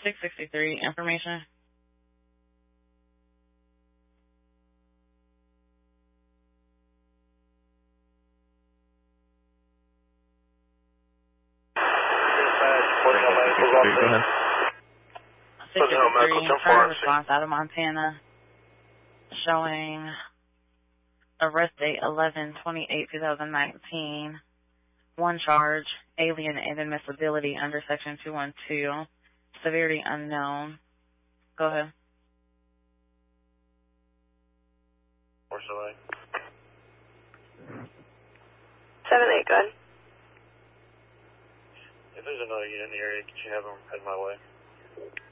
663, information. Go ahead. 663, current response out of Montana, showing arrest date 11/28/2019. One charge, alien inadmissibility under section 212, severity unknown. Go ahead. Where's the way? 7-8, go ahead. If there's another unit in the area, could you have them head my way?